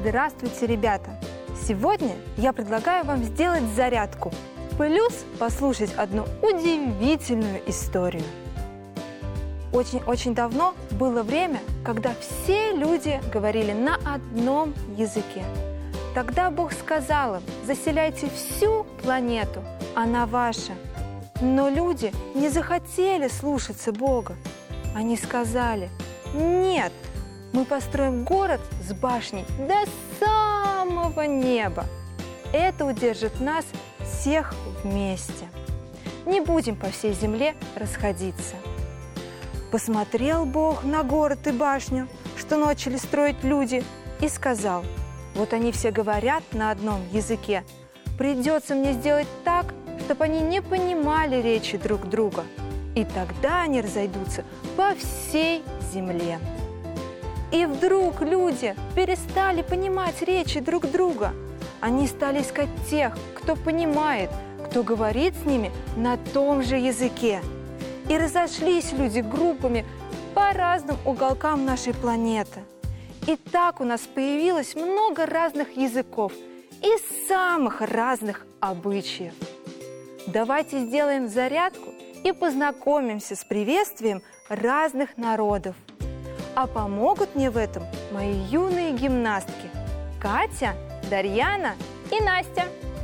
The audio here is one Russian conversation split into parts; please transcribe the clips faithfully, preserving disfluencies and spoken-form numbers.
Здравствуйте, ребята! Сегодня я предлагаю вам сделать зарядку, плюс послушать одну удивительную историю. Очень-очень давно было время, когда все люди говорили на одном языке. Тогда Бог сказал им: заселяйте всю планету, она ваша. Но люди не захотели слушаться Бога. Они сказали: нет, мы построим город с башней до самого неба. Это удержит нас всех вместе. Не будем по всей земле расходиться. Посмотрел Бог на город и башню, что начали строить люди, и сказал: вот они все говорят на одном языке. Придется мне сделать так, чтобы они не понимали речи друг друга. И тогда они разойдутся по всей земле. И вдруг люди перестали понимать речи друг друга. Они стали искать тех, кто понимает, кто говорит с ними на том же языке. И разошлись люди группами по разным уголкам нашей планеты. И так у нас появилось много разных языков и самых разных обычаев. Давайте сделаем зарядку и познакомимся с приветствием разных народов. А помогут мне в этом мои юные гимнастки Катя, Дарьяна и Настя.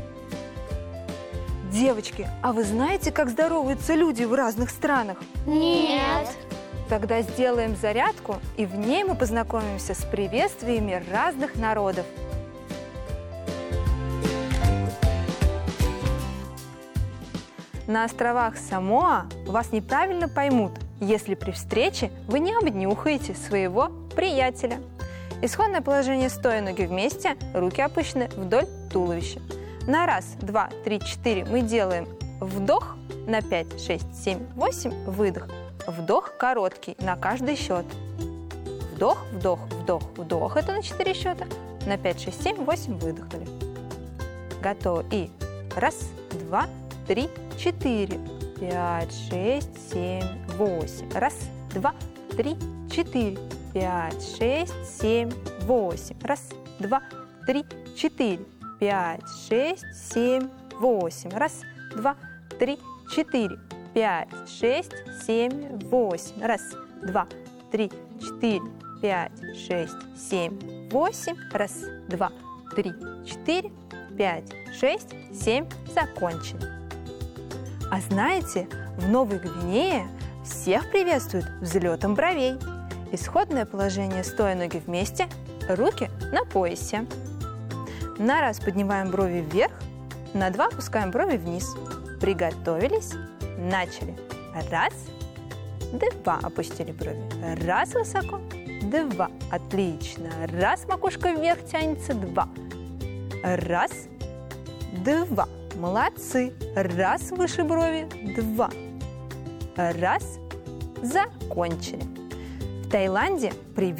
Девочки, а вы знаете, как здороваются люди в разных странах? Нет. Тогда сделаем зарядку, и в ней мы познакомимся с приветствиями разных народов. На островах Самоа вас неправильно поймут, если при встрече вы не обнюхаете своего приятеля. Исходное положение стоя, ноги вместе, руки опущены вдоль туловища. На раз, два, три, четыре мы делаем вдох, на пять, шесть, семь, восемь выдох. Вдох короткий на каждый счет. Вдох, вдох, вдох, вдох. Это на четыре счета. На пять, шесть, семь, восемь выдохнули. Готово. И раз, два, три, четыре, пять, шесть, семь, восемь. Раз, два, три, четыре, пять, шесть, семь, восемь. Раз, два, три, четыре, пять, шесть, семь, восемь. Раз, два, три, четыре, пять, шесть, семь, восемь. Раз, два, три, четыре, пять, шесть, семь, восемь. Раз, два, три, четыре, пять, шесть, семь. Закончили. А знаете, в Новой Гвинее всех приветствуют взлетом бровей. Исходное положение стоя, ноги вместе, руки на поясе. На раз поднимаем брови вверх, на два опускаем брови вниз. Приготовились, начали. Раз, два, опустили брови. Раз, высоко, два, отлично. Раз, макушка вверх тянется, два. Раз, два. Молодцы. Раз, выше брови, два. Раз, закончили. В Таиланде привет